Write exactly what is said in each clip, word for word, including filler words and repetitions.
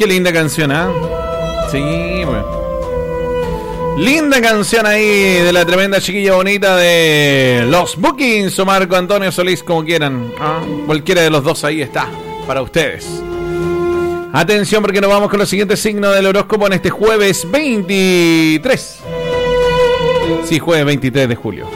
Qué linda canción, ¿ah? ¿eh? Sí, bueno. Linda canción ahí de la tremenda chiquilla bonita de los Bookings o Marco Antonio Solís, como quieran. ¿Ah? Cualquiera de los dos ahí está, para ustedes. Atención porque nos vamos con los siguientes signos del horóscopo en este jueves veintitrés. Sí, jueves veintitrés de julio.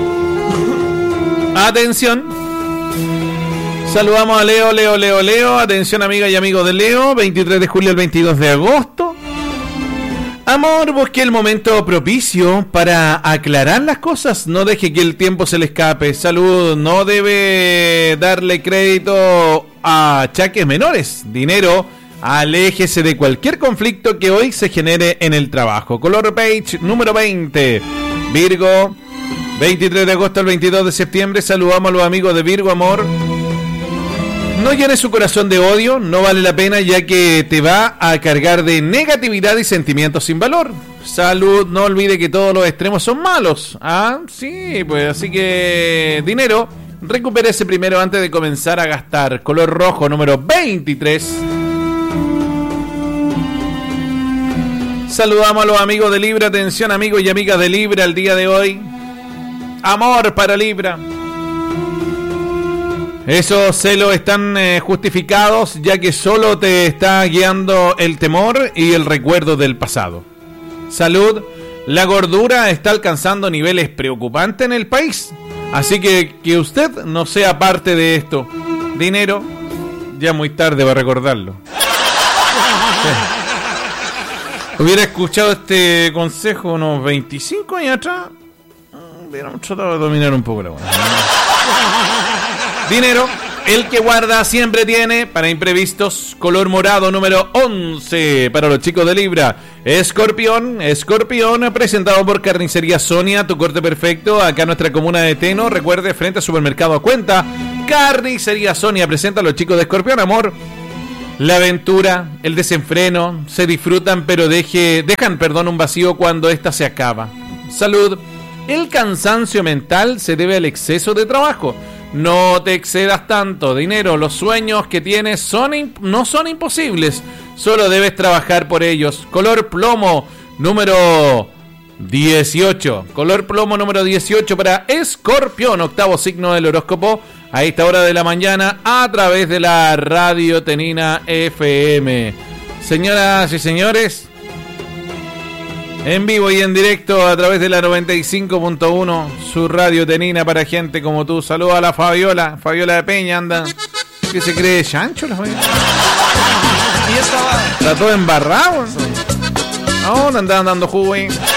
Atención. Saludamos a Leo, Leo, Leo, Leo. Atención amigas y amigos de Leo. veintitrés de julio al veintidós de agosto. Amor, busque el momento propicio para aclarar las cosas. No deje que el tiempo se le escape. Salud, no debe darle crédito a achaques menores. Dinero, aléjese de cualquier conflicto que hoy se genere en el trabajo. Color beige, número veinte. Virgo, veintitrés de agosto al veintidós de septiembre. Saludamos a los amigos de Virgo, amor. No llene su corazón de odio, no vale la pena ya que te va a cargar de negatividad y sentimientos sin valor. Salud, no olvide que todos los extremos son malos. Ah, sí, pues así que dinero, recupérese primero antes de comenzar a gastar. Color rojo, número veintitrés. Saludamos a los amigos de Libra, atención amigos y amigas de Libra el día de hoy. Amor para Libra. Esos celos están eh, justificados ya que solo te está guiando el temor y el recuerdo del pasado. Salud, la gordura está alcanzando niveles preocupantes en el país, así que que usted no sea parte de esto. Dinero, ya muy tarde va a recordarlo. Sí. Hubiera escuchado este consejo unos veinticinco años atrás, hubiéramos tratado de dominar un poco la buena. Dinero, el que guarda siempre tiene para imprevistos. Color morado, número once para los chicos de Libra. Escorpión, Escorpión, presentado por Carnicería Sonia, tu corte perfecto, acá en nuestra comuna de Teno. Recuerde, frente al supermercado a cuenta, Carnicería Sonia presenta a los chicos de Escorpión, amor. La aventura, el desenfreno, se disfrutan pero deje, dejan perdón, un vacío cuando ésta se acaba. Salud, el cansancio mental se debe al exceso de trabajo. No te excedas tanto. Dinero, los sueños que tienes son imp- no son imposibles. Solo debes trabajar por ellos. Color plomo, número dieciocho. Color plomo, número dieciocho para Escorpión, octavo signo del horóscopo. A esta hora de la mañana, a través de la Radio Tenina F M. Señoras y señores, en vivo y en directo a través de la noventa y cinco punto uno, su Radio Tenina para gente como tú. Saludos a la Fabiola, Fabiola de Peña, anda. ¿Qué se cree? ¿Chancho la Fabiola? Y estaba... Está todo embarrado. ¿No? Andaban dando jugo ahí.